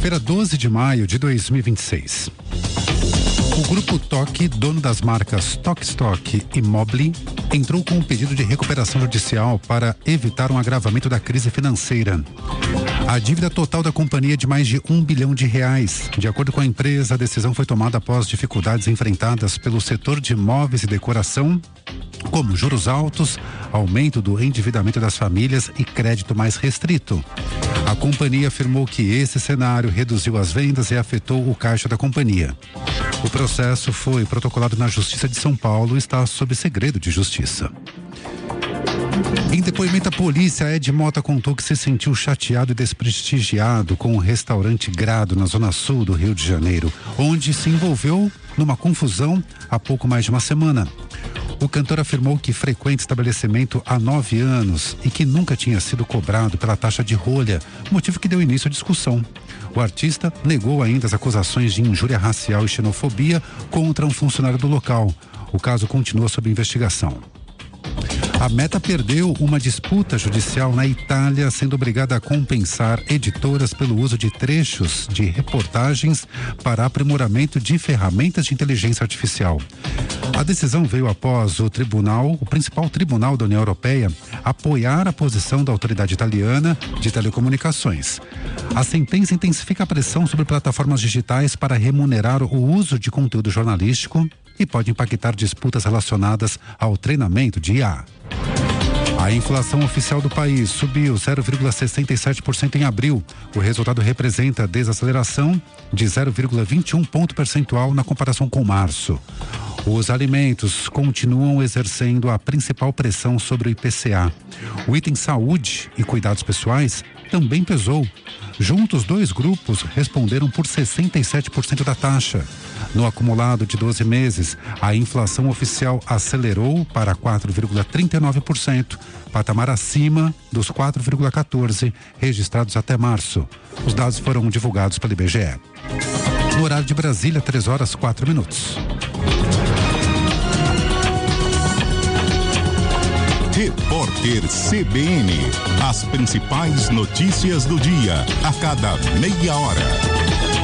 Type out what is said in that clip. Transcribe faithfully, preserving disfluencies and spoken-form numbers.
Segunda-feira, doze de maio de dois mil e vinte e seis. O Grupo Toque, dono das marcas Toque Stock e Mobile, entrou com um pedido de recuperação judicial para evitar um agravamento da crise financeira. A dívida total da companhia é de mais de um bilhão de reais. De acordo com a empresa, a decisão foi tomada após dificuldades enfrentadas pelo setor de móveis e decoração, como juros altos, aumento do endividamento das famílias e crédito mais restrito. A companhia afirmou que esse cenário reduziu as vendas e afetou o caixa da companhia. O processo foi protocolado na Justiça de São Paulo e está sob segredo de justiça. Em depoimento à polícia, Ed Mota contou que se sentiu chateado e desprestigiado com o restaurante Grado, na zona sul do Rio de Janeiro, onde se envolveu numa confusão há pouco mais de uma semana. O cantor afirmou que frequenta o estabelecimento há nove anos e que nunca tinha sido cobrado pela taxa de rolha, motivo que deu início à discussão. O artista negou ainda as acusações de injúria racial e xenofobia contra um funcionário do local. O caso continua sob investigação. A Meta perdeu uma disputa judicial na Itália, sendo obrigada a compensar editoras pelo uso de trechos de reportagens para aprimoramento de ferramentas de inteligência artificial. A decisão veio após o tribunal, o principal tribunal da União Europeia, apoiar a posição da autoridade italiana de telecomunicações. A sentença intensifica a pressão sobre plataformas digitais para remunerar o uso de conteúdo jornalístico e pode impactar disputas relacionadas ao treinamento de I A. A inflação oficial do país subiu zero vírgula sessenta e sete por cento em abril. O resultado representa desaceleração de zero vírgula vinte e um ponto percentual na comparação com março. Os alimentos continuam exercendo a principal pressão sobre o I P C A. O item saúde e cuidados pessoais também pesou. Juntos, dois grupos responderam por sessenta e sete por cento da taxa. No acumulado de doze meses, a inflação oficial acelerou para quatro vírgula trinta e nove por cento, patamar acima dos quatro vírgula quatorze por cento registrados até março. Os dados foram divulgados pelo I B G E. No horário de Brasília, três horas, quatro minutos. Repórter C B N. As principais notícias do dia, a cada meia hora.